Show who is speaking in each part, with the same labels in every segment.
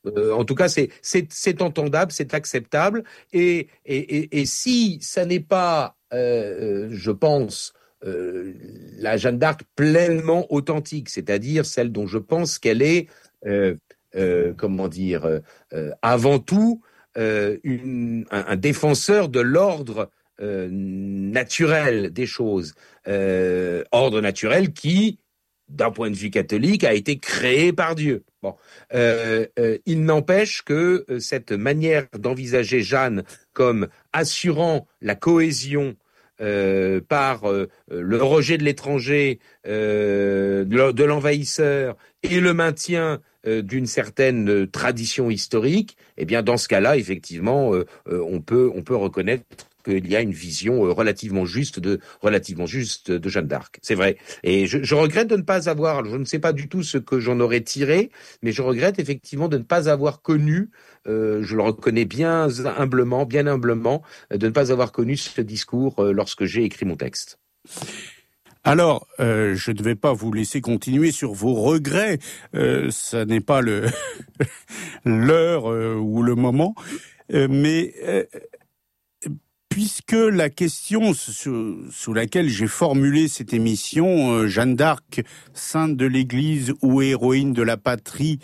Speaker 1: En tout cas, c'est entendable, c'est acceptable. Et si ça n'est pas, je pense, la Jeanne d'Arc pleinement authentique, c'est-à-dire celle dont je pense qu'elle est, euh, comment dire, avant tout, un défenseur de l'ordre naturel des choses, ordre naturel qui, d'un point de vue catholique, a été créé par Dieu. Bon, il n'empêche que cette manière d'envisager Jeanne comme assurant la cohésion par le rejet de l'étranger, de l'envahisseur et le maintien d'une certaine tradition historique, eh bien dans ce cas-là, effectivement, on peut reconnaître qu'il y a une vision relativement juste de Jeanne d'Arc. C'est vrai. Et je regrette de ne pas avoir, je ne sais pas du tout ce que j'en aurais tiré, mais je regrette effectivement de ne pas avoir connu, je le reconnais bien humblement, de ne pas avoir connu ce discours lorsque j'ai écrit mon texte.
Speaker 2: Alors, je ne vais pas vous laisser continuer sur vos regrets. Ça n'est pas l'heure ou le moment. Mais puisque la question sous laquelle j'ai formulé cette émission, Jeanne d'Arc, sainte de l'Église ou héroïne de la patrie,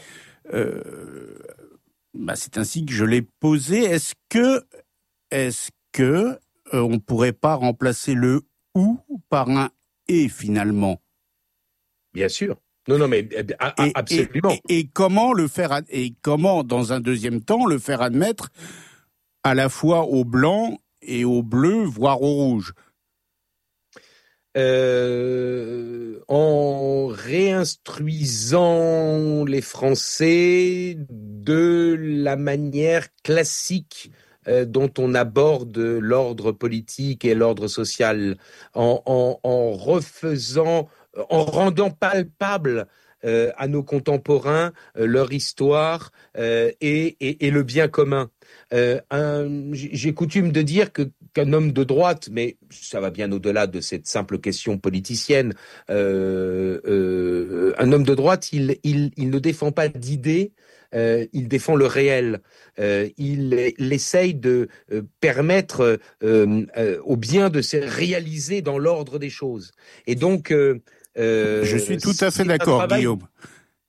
Speaker 2: c'est ainsi que je l'ai posée. Est-ce que on pourrait pas remplacer le ou par un et finalement?
Speaker 1: Bien sûr. Non, mais absolument.
Speaker 2: Et comment le faire, et comment, dans un deuxième temps, le faire admettre à la fois au blanc et au bleu, voire au rouge?
Speaker 1: En réinstruisant les Français de la manière classique dont on aborde l'ordre politique et l'ordre social, en rendant palpable à nos contemporains leur histoire et le bien commun. J'ai coutume de dire qu'un homme de droite, mais ça va bien au-delà de cette simple question politicienne, un homme de droite, il ne défend pas d'idées, il défend le réel. Il essaye de permettre au bien de se réaliser dans l'ordre des choses. Et donc,
Speaker 2: je suis tout à fait d'accord, Guillaume.
Speaker 1: Pardon ?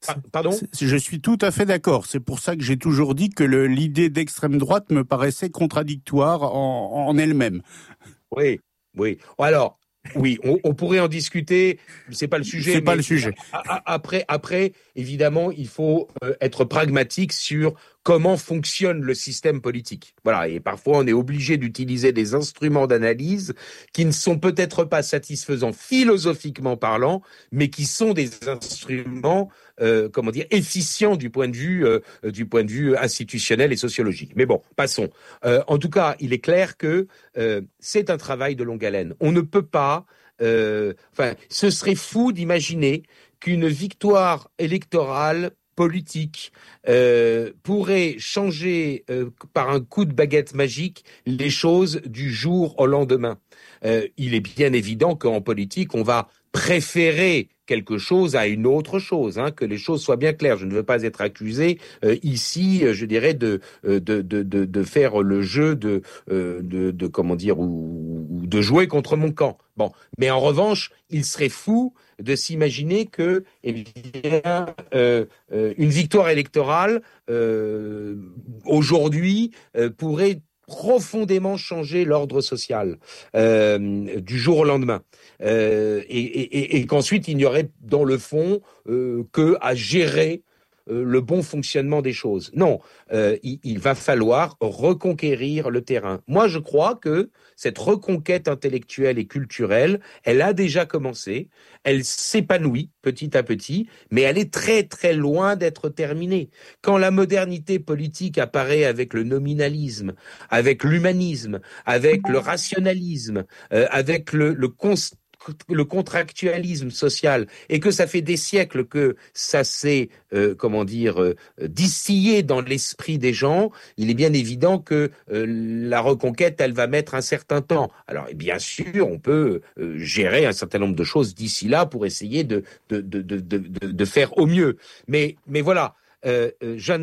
Speaker 2: Je suis tout à fait d'accord. C'est pour ça que j'ai toujours dit que l'idée d'extrême droite me paraissait contradictoire en elle-même.
Speaker 1: Oui. Alors, oui, on pourrait en discuter. C'est pas le sujet.
Speaker 2: C'est pas le sujet.
Speaker 1: Après, évidemment, il faut être pragmatique sur comment fonctionne le système politique. Voilà. Et parfois, on est obligé d'utiliser des instruments d'analyse qui ne sont peut-être pas satisfaisants philosophiquement parlant, mais qui sont des instruments, efficients du point de vue institutionnel et sociologique. Mais bon, passons. En tout cas, il est clair que c'est un travail de longue haleine. On ne peut pas. Ce serait fou d'imaginer qu'une victoire électorale politique pourrait changer par un coup de baguette magique les choses du jour au lendemain. Il est bien évident qu'en politique, on va préférer quelque chose à une autre chose, que les choses soient bien claires. Je ne veux pas être accusé ici, je dirais, de faire le jeu de comment dire, ou de jouer contre mon camp. Bon, mais en revanche, il serait fou de s'imaginer que, une victoire électorale aujourd'hui pourrait profondément changer l'ordre social du jour au lendemain, et qu'ensuite il n'y aurait dans le fond que à gérer le bon fonctionnement des choses. Non, il va falloir reconquérir le terrain. Moi, je crois que cette reconquête intellectuelle et culturelle, elle a déjà commencé, elle s'épanouit petit à petit, mais elle est très très loin d'être terminée. Quand la modernité politique apparaît avec le nominalisme, avec l'humanisme, avec le rationalisme, avec le contractualisme social, et que ça fait des siècles que ça s'est, distillé dans l'esprit des gens, il est bien évident que la reconquête, elle va mettre un certain temps. Alors, bien sûr, on peut gérer un certain nombre de choses d'ici là pour essayer de faire au mieux. Mais voilà, Jeanne